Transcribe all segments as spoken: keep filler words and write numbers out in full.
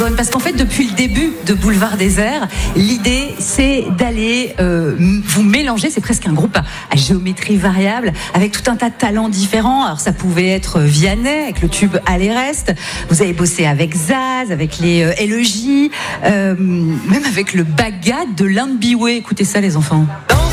Parce qu'en fait, depuis le début de Boulevard Désert, l'idée, c'est d'aller euh, vous mélanger. C'est presque un groupe à, à géométrie variable, avec tout un tas de talents différents. Alors, ça pouvait être Vianney, avec le tube Allez Reste. Vous avez bossé avec Zaz, avec les euh, L E J, euh, même avec le Bagad de l'Inde Biway. Écoutez ça, les enfants.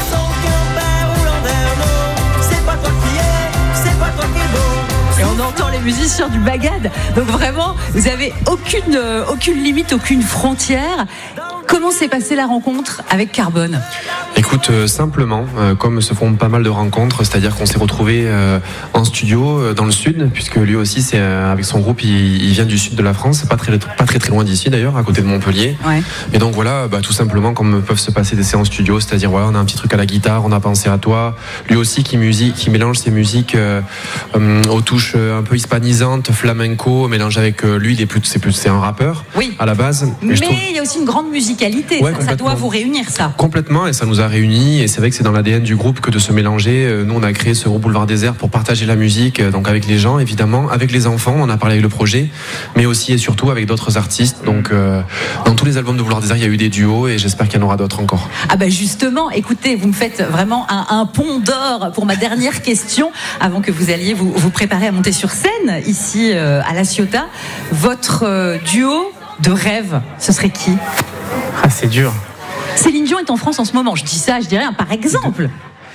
Et on entend les musiciens du Bagad. Donc vraiment, vous avez aucune, euh, aucune limite, aucune frontière. Comment s'est passée la rencontre avec Carbone ? Écoute, euh, simplement, euh, comme se font pas mal de rencontres, c'est-à-dire qu'on s'est retrouvés euh, en studio euh, dans le sud, puisque lui aussi, c'est euh, avec son groupe, il, il vient du sud de la France, pas très, pas très très loin d'ici d'ailleurs, à côté de Montpellier. Ouais. Et donc voilà, bah, tout simplement, comme peuvent se passer des séances studio, c'est-à-dire voilà, on a un petit truc à la guitare, on a pensé à toi. Lui aussi qui musique, qui mélange ses musiques euh, euh, aux touches un peu hispanisantes, flamenco, mélange avec euh, lui, il est plus, c'est plus, c'est un rappeur. Oui. À la base. Mais trouve... il y a aussi une grande musicalité. Ouais, ça, ça doit vous réunir, ça. Complètement, et ça nous a réunis. Et c'est vrai que c'est dans l'A D N du groupe que de se mélanger. Nous, on a créé ce groupe Boulevard Désert pour partager la musique, donc avec les gens, évidemment, avec les enfants. On a parlé avec le projet, mais aussi et surtout avec d'autres artistes. Donc, euh, dans tous les albums de Boulevard Désert, il y a eu des duos, et j'espère qu'il y en aura d'autres encore. Ah ben justement, écoutez, vous me faites vraiment un, un pont d'or pour ma dernière question, avant que vous alliez vous, vous préparer à monter sur scène ici euh, à La Ciotat. Votre euh, duo de rêve, ce serait qui ? Ah, c'est dur. Céline Dion est en France en ce moment. Je dis ça, je dirais un par exemple.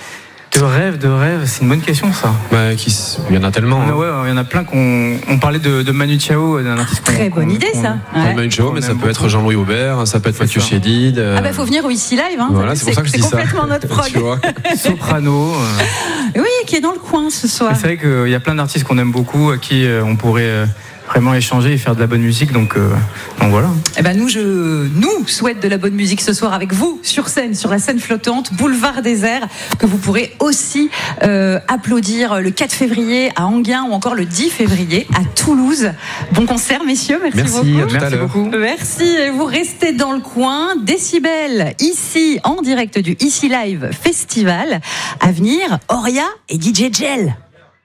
De rêve, de rêve, c'est une bonne question, ça. Bah, qui, il y en a tellement. Hein. Ouais, il y en a plein qu'on on parlait de, de Manu Chao, d'un artiste. Très bonne idée, ça. Ouais. Manu Chao, mais ça peut beaucoup. Être Jean-Louis Aubert, ça peut être Mathieu Chédid. Euh... Ah bah faut venir au Ici Live. Hein. Voilà, c'est, c'est pour ça que je dis ça. C'est complètement notre prog. Soprano. Euh... Oui, qui est dans le coin ce soir. C'est vrai qu'il y a plein d'artistes qu'on aime beaucoup, à qui on pourrait. Euh... vraiment échanger et faire de la bonne musique, donc, euh, donc voilà. Eh ben nous, je nous souhaite de la bonne musique ce soir avec vous sur scène, sur la scène flottante Boulevard Désert, que vous pourrez aussi euh, applaudir le quatre février à Enghien ou encore le dix février à Toulouse. Bon concert, messieurs, merci, merci beaucoup. À tout merci à l'heure. beaucoup. Merci, et vous restez dans le coin. Décibel, ici, en direct du Ici Live Festival. À venir, Oria et D J Gel.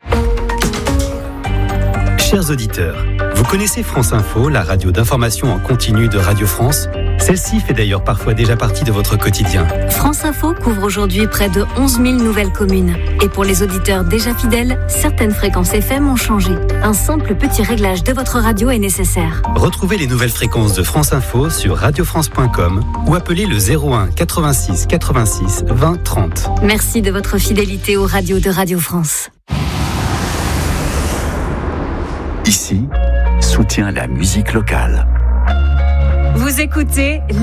Chers auditeurs, vous connaissez France Info, la radio d'information en continu de Radio France ? Celle-ci fait d'ailleurs parfois déjà partie de votre quotidien. France Info couvre aujourd'hui près de onze mille nouvelles communes. Et pour les auditeurs déjà fidèles, certaines fréquences F M ont changé. Un simple petit réglage de votre radio est nécessaire. Retrouvez les nouvelles fréquences de France Info sur radio france point com ou appelez le zéro un quatre-vingt-six quatre-vingt-six vingt trente. Merci de votre fidélité aux radios de Radio France. Ici, soutient la musique locale. Vous écoutez